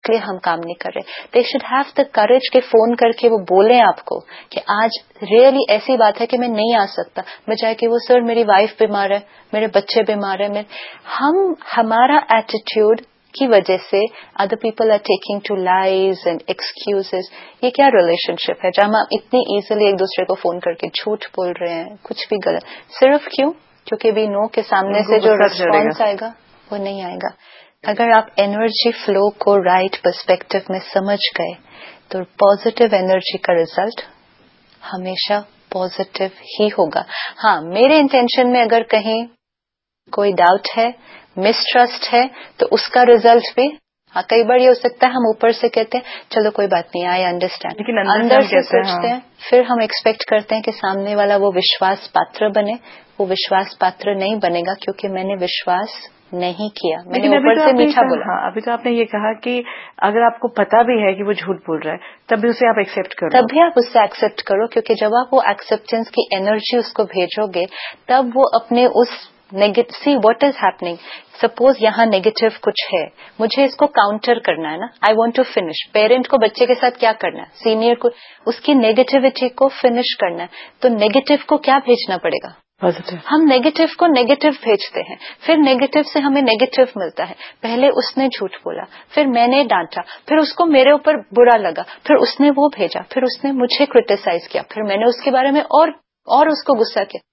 لیے ہم کام نہیں کر رہے. They should have the courage کہ فون کر کے وہ بولیں آپ کو کہ آج ریئلی ایسی بات ہے کہ میں نہیں آ سکتا, بجائے کہ وہ سر میری وائف بیمار ہے, میرے بچے بیمار ہیں. ہمارا ایٹیٹیوڈ کی وجہ سے other people are taking to lies and excuses. یہ کیا ریلیشن شپ ہے جہاں ہم اتنی ایزیلی ایک دوسرے کو فون کر کے جھوٹ بول رہے ہیں, کچھ بھی غلط, صرف کیوں؟ کیونکہ وی نو کے سامنے سے جو ریسپانس آئے گا وہ نہیں آئے گا. اگر آپ انرجی فلو کو رائٹ پرسپیکٹو میں سمجھ گئے تو پازیٹیو انرجی کا ریزلٹ ہمیشہ پازیٹیو ہی ہوگا. ہاں, میرے انٹینشن میں اگر کہیں کوئی ڈاؤٹ ہے, مسٹرسٹ ہے, تو اس کا ریزلٹ بھی کئی بار یہ ہو سکتا ہے ہم اوپر سے کہتے ہیں چلو کوئی بات نہیں, آئی انڈرسٹینڈ, لیکن اندر سے سوچتے ہیں, پھر ہم ایکسپیکٹ کرتے ہیں کہ سامنے والا وہ وشواس پاتر بنے. وہ وشواس پاتر نہیں بنے گا کیونکہ میں نے وشواس نہیں کیا, میں نے اوپر سے میٹھا بولا. ہاں, ابھی تو آپ نے یہ کہا کہ اگر آپ کو پتا بھی ہے کہ وہ جھوٹ بول رہا ہے تب بھی اسے آپ ایکسپٹ کرو. تب بھی آپ اس سے ایکسپٹ کرو, کیونکہ جب آپ وہ ایکسپٹینس کی انرجی اس کو بھیجو گے تب وہ اپنے اس see what is happening. Suppose یہاں نیگیٹو کچھ ہے, مجھے اس کو کاؤنٹر کرنا ہے نا, I want to finish. Parent کو بچے کے ساتھ کیا کرنا ہے, سینئر کو اس کی نیگیٹیوٹی کو فنش کرنا ہے, تو نیگیٹو کو کیا بھیجنا پڑے گا؟ پازیٹیو. ہم نیگیٹو کو نیگیٹو بھیجتے ہیں, پھر نیگیٹو سے ہمیں نیگیٹو ملتا ہے. پہلے اس نے جھوٹ بولا, پھر میں نے ڈانٹا, پھر اس کو میرے اوپر برا لگا, پھر اس نے وہ بھیجا, پھر اس نے مجھے کرٹیسائز کیا, پھر میں نے اس کے بارے میں اور اس کو غصہ کیا.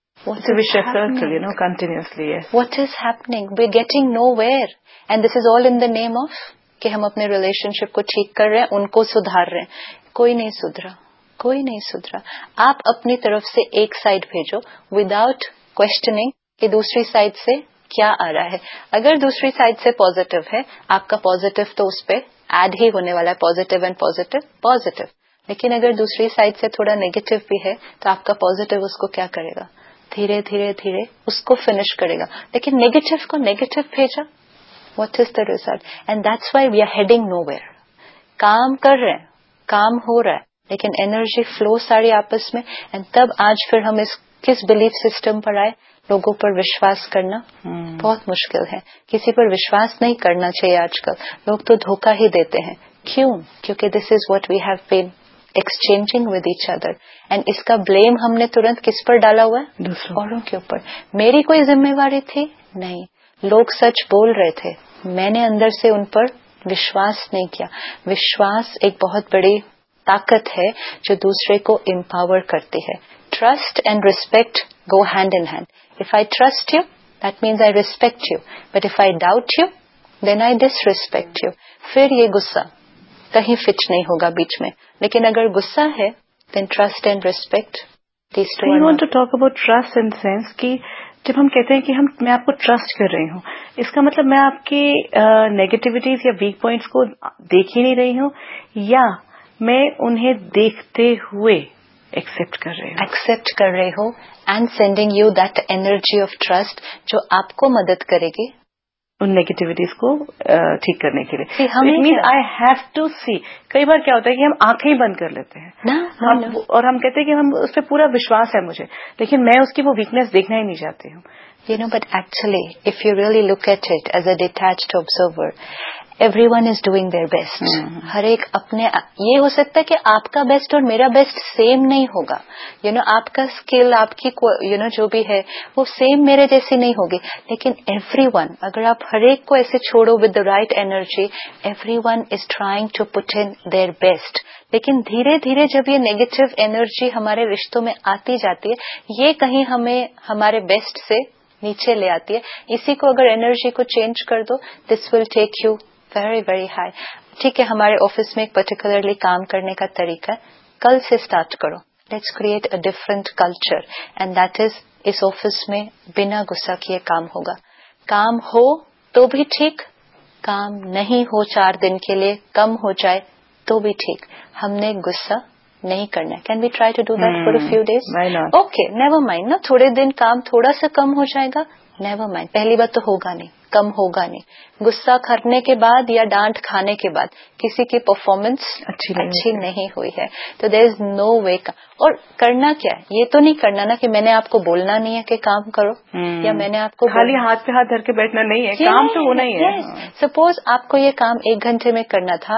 Continuously What is happening? We're getting nowhere. And this is all in the name of کہ ہم اپنے ریلیشن شپ کو ٹھیک کر رہے ہیں, ان کو سدھار رہے ہیں. کوئی نہیں سدھرا, کوئی نہیں سدھرا. آپ اپنی طرف سے ایک سائڈ بھیجو وداؤٹ کوشچننگ کہ دوسری سائڈ سے کیا آ رہا ہے. اگر دوسری سائڈ سے پازیٹو ہے, آپ کا پازیٹو تو اس پہ ایڈ ہی ہونے والا ہے, پازیٹو اینڈ پازیٹو. لیکن اگر دوسری سائڈ سے تھوڑا نیگیٹو بھی ہے تو آپ کا پازیٹو اس کو کیا کرے گا, دھیرے دھیرے دھیرے اس کو فنش کرے گا. لیکن نیگیٹو کو نیگیٹو بھیجا, what is the result? And that's why we are heading know where. کام کر رہے ہیں, کام ہو رہا ہے, لیکن انرجی فلو ساری آپس میں. اینڈ تب آج پھر ہم کس بلیف سسٹم پر آئے, لوگوں پر وشواس کرنا بہت مشکل ہے. کسی پر وشواس نہیں کرنا چاہیے آج کل. لوگ تو دھوکہ ہی دیتے ہیں. کیوں؟ کیونکہ دس is what we have been exchanging with each other. And اس کا بلیم ہم نے ترنت کس پر ڈالا ہوا ہے؟ اوروں کے اوپر. میری کوئی ذمہ داری تھی نہیں. لوگ سچ بول رہے تھے, میں نے اندر سے ان پر وشواس نہیں کیا. وشواس ایک بہت بڑی طاقت ہے جو دوسرے کو امپاور کرتی ہے. Trust and respect go hand in hand. If I trust you that means I respect you, but if I doubt you then I dish respect you. پھر یہ غصہ کہیں فٹ نہیں ہوگا بیچ میں. لیکن اگر غصہ ہے then trust and respect. I want to talk about trust in the sense کہ جب ہم کہتے ہیں کہ میں آپ کو ٹرسٹ کر رہی ہوں, اس کا مطلب میں آپ کی نیگیٹیوٹیز یا ویک پوائنٹس کو دیکھ ہی نہیں رہی ہوں, یا میں انہیں دیکھتے ہوئے ایکسپٹ کر رہی ہوں and sending you that energy of trust جو آپ کو مدد کرے گی ان نیگیٹیوٹیز کو ٹھیک کرنے کے لیے. It means I have to سی. کئی بار کیا ہوتا ہے کہ ہم آنکھیں ہی بند کر لیتے ہیں اور ہم کہتے ہیں کہ ہم اس پہ پورا وشواس ہے مجھے, لیکن میں اس کی وہ ویکنیس دیکھنا ہی نہیں چاہتی ہوں. But actually, if you really look at it as a detached observer, everyone is doing their best. ہر ایک اپنے, یہ ہو سکتا ہے کہ آپ کا بیسٹ اور میرا بیسٹ سیم نہیں ہوگا. آپ کا اسکل, آپ کی جو بھی ہے وہ سیم میرے جیسی نہیں ہوگی. لیکن everyone, اگر آپ ہر ایک کو ایسے چھوڑو with the right energy, everyone is trying to put in their best. لیکن دھیرے دھیرے جب یہ نیگیٹو انرجی ہمارے رشتوں میں آتی جاتی ہے, یہ کہیں ہمیں ہمارے بیسٹ سے نیچے لے آتی ہے. اسی کو اگر انرجی کو چینج کر دو, دس ول take you very very high. ٹھیک ہے, ہمارے آفس میں ایک پرٹیکولرلی کام کرنے کا طریقہ ہے, کل سے اسٹارٹ کرو. Let's create a different culture, and that is us office میں بنا غصہ کیے کام ہوگا. کام ہو تو بھی ٹھیک, کام نہیں ہو 4 دن کے لیے, کم ہو جائے تو بھی ٹھیک. ہم نے غصہ نہیں کرنا. Can we try to do that for a few days? Okay, never mind نا, تھوڑے دن کام تھوڑا سا کم ہو جائے گا, نیور مائنڈ. پہلی بات تو ہوگا نہیں, کم ہوگا نہیں. غصہ کرنے کے بعد یا ڈانٹ کھانے کے بعد کسی کی پرفارمنس اچھی نہیں ہوئی ہے تو دیر از نو وے. اور کرنا کیا ہے, یہ تو نہیں کرنا نا کہ میں نے آپ کو بولنا نہیں ہے کہ کام کرو, یا میں نے آپ کو خالی ہاتھ پہ ہاتھ دھر کے بیٹھنا نہیں ہے, کام تو ہونا ہی ہے. سپوز آپ کو یہ کام 1 گھنٹے میں کرنا تھا,